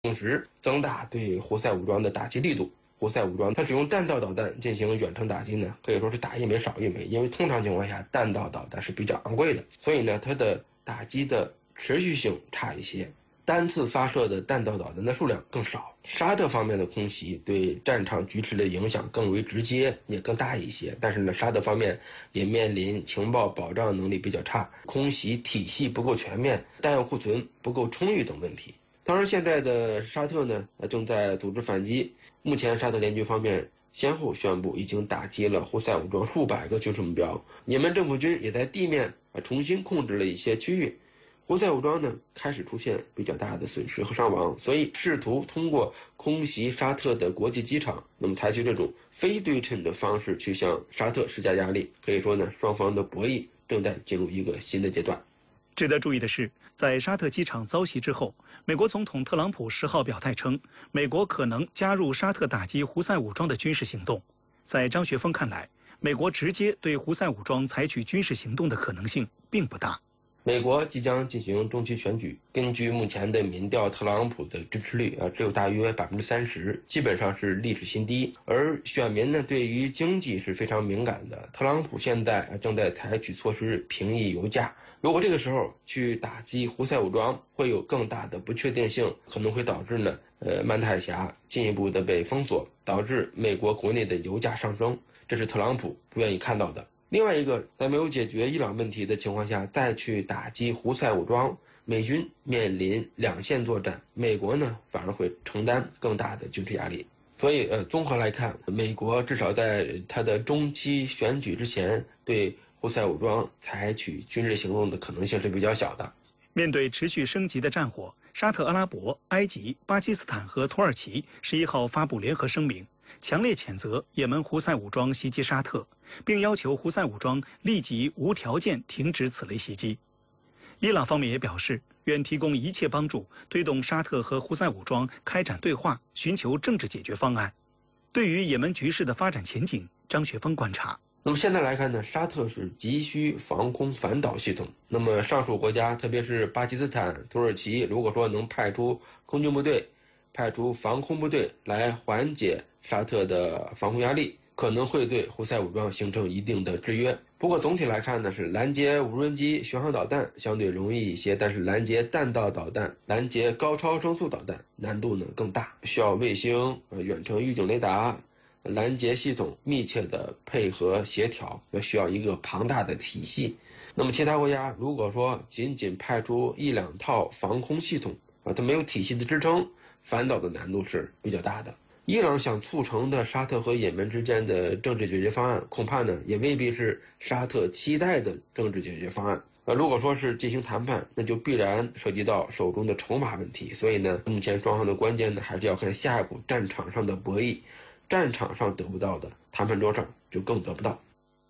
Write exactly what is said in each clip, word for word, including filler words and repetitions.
同时增大对胡塞武装的打击力度。胡塞武装它使用弹道导弹进行远程打击呢，可以说是打一枚少一枚，因为通常情况下弹道导弹是比较昂贵的，所以呢它的打击的持续性差一些，单次发射的弹道导弹的数量更少。沙特方面的空袭对战场局势的影响更为直接，也更大一些。但是呢，沙特方面也面临情报保障能力比较差、空袭体系不够全面、弹药库存不够充裕等问题。当然，现在的沙特呢正在组织反击。目前，沙特联军方面先后宣布已经打击了胡塞武装数百个军事目标，也门政府军也在地面重新控制了一些区域。胡塞武装呢开始出现比较大的损失和伤亡，所以试图通过空袭沙特的国际机场，那么采取这种非对称的方式去向沙特施加压力。可以说呢，双方的博弈正在进入一个新的阶段。 值得注意的是，在沙特机场遭袭之后，美国总统特朗普十号表态称，美国可能加入沙特打击胡塞武装的军事行动。在张学峰看来，美国直接对胡塞武装采取军事行动的可能性并不大。 美国即将进行中期选举，根据目前的民调，特朗普的支持率啊只有大约百分之三十，基本上是历史新低。而选民呢对于经济是非常敏感的，特朗普现在正在采取措施平抑油价。如果这个时候去打击胡塞武装，会有更大的不确定性，可能会导致呢呃曼特海峡进一步的被封锁，导致美国国内的油价上升，这是特朗普不愿意看到的。另外一个，在没有解决伊朗问题的情况下再去打击胡塞武装，美军面临两线作战，美国呢反而会承担更大的军事压力。所以呃，综合来看，美国至少在它的中期选举之前，对胡塞武装采取军事行动的可能性是比较小的。 面对持续升级的战火，沙特阿拉伯、埃及、巴基斯坦和土耳其十一号发布联合声明，强烈谴责也门胡塞武装袭击沙特，并要求胡塞武装立即无条件停止此类袭击。伊朗方面也表示，愿提供一切帮助，推动沙特和胡塞武装开展对话，寻求政治解决方案。对于也门局势的发展前景，张学峰观察。 那么现在来看呢，沙特是急需防空反导系统。那么上述国家，特别是巴基斯坦、土耳其，如果说能派出空军部队、派出防空部队来缓解沙特的防空压力，可能会对胡塞武装形成一定的制约。不过总体来看呢，是拦截无人机、巡航导弹相对容易一些，但是拦截弹道导弹、拦截高超声速导弹难度呢更大，需要卫星、呃远程预警雷达、拦截系统密切的配合协调，要需要一个庞大的体系。那么其他国家如果说仅仅派出一两套防空系统啊，它没有体系的支撑，反导的难度是比较大的。伊朗想促成的沙特和也门之间的政治解决方案，恐怕呢也未必是沙特期待的政治解决方案。呃，如果说是进行谈判，那就必然涉及到手中的筹码问题。所以呢，目前双方的关键呢，还是要看下一步战场上的博弈。战场上得不到的，谈判桌上就更得不到。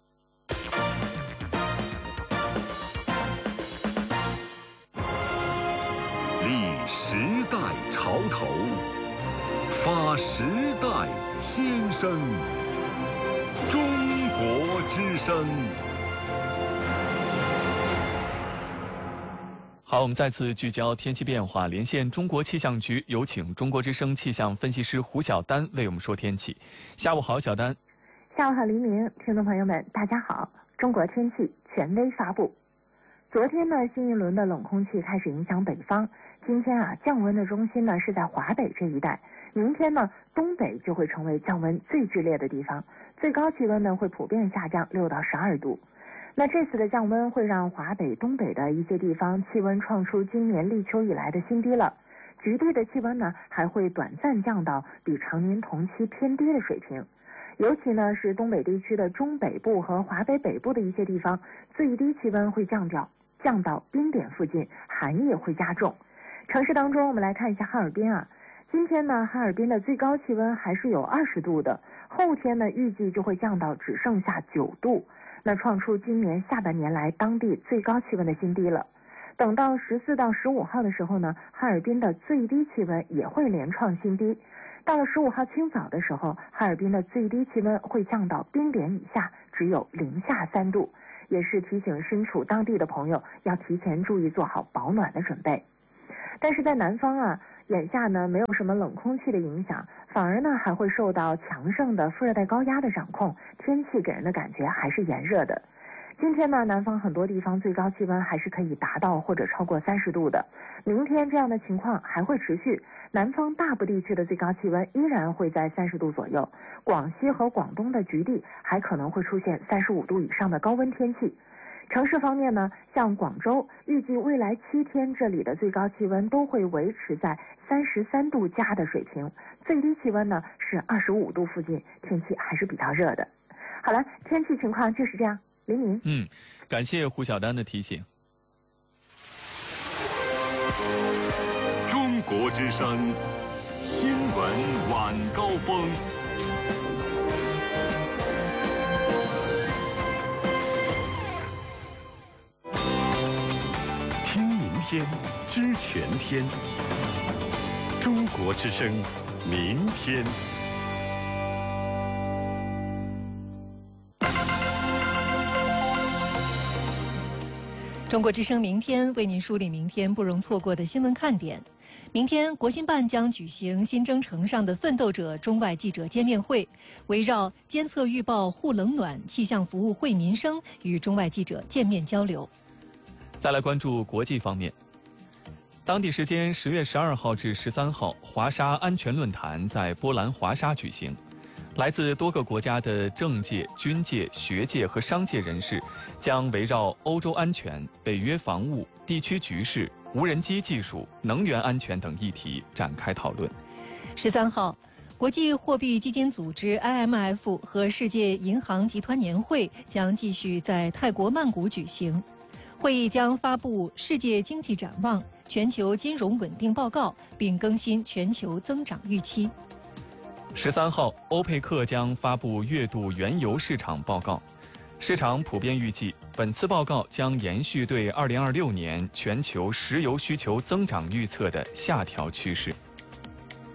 立时代潮头，发时代先声。中国之声。 好，我们再次聚焦天气变化，连线中国气象局，有请中国之声气象分析师胡晓丹为我们说天气。下午好，小丹。 下午好，黎明，听众朋友们，大家好。中国天气权威发布。昨天呢，新一轮的冷空气开始影响北方。今天啊，降温的中心呢是在华北这一带。明天呢，东北就会成为降温最剧烈的地方，最高气温呢会普遍下降六到十二度。那这次的降温会让华北、东北的一些地方气温创出今年立秋以来的新低了，局地的气温呢还会短暂降到比常年同期偏低的水平。尤其呢是东北地区的中北部和华北北部的一些地方，最低气温会降掉，降到冰点附近，寒意会加重。城市当中，我们来看一下哈尔滨啊，今天呢哈尔滨的最高气温还是有二十度的，后天呢预计就会降到只剩下九度。那创出今年下半年来当地最高气温的新低了。等到十四到十五号的时候呢，哈尔滨的最低气温也会连创新低。到了十五号清早的时候，哈尔滨的最低气温会降到冰点以下，只有零下三度，也是提醒身处当地的朋友要提前注意做好保暖的准备。但是在南方啊， 眼下呢没有什么冷空气的影响，反而呢还会受到强盛的副热带高压的掌控，天气给人的感觉还是炎热的。今天呢，南方很多地方最高气温还是可以达到或者超过三十度的。明天这样的情况还会持续，南方大部地区的最高气温依然会在三十度左右，广西和广东的局地还可能会出现三十五度以上的高温天气。城市方面呢，像广州，预计未来七天这里的最高气温都会维持在三十三度加的水平，最低气温呢是二十五度附近，天气还是比较热的。好了，天气情况就是这样。黎明， 嗯，感谢胡晓丹的提醒。 中国之声新闻晚高峰。听明天，知全天。中国之声，明天。 中国之声明天为您梳理明天不容错过的新闻看点。明天，国新办将举行新征程上的奋斗者中外记者见面会，围绕监测预报护冷暖、气象服务惠民生，与中外记者见面交流。 再来关注国际方面。当地时间十月十二号至十三号，华沙安全论坛在波兰华沙举行。来自多个国家的政界、军界、学界和商界人士将围绕欧洲安全、北约防务、地区局势、无人机技术、能源安全等议题展开讨论。 十三号，国际货币基金组织 I M F 和世界银行集团年会将继续在泰国曼谷举行。会议将发布世界经济展望、全球金融稳定报告，并更新全球增长预期。 十三号，欧佩克将发布月度原油市场报告，市场普遍预计本次报告将延续对二零二六年全球石油需求增长预测的下调趋势。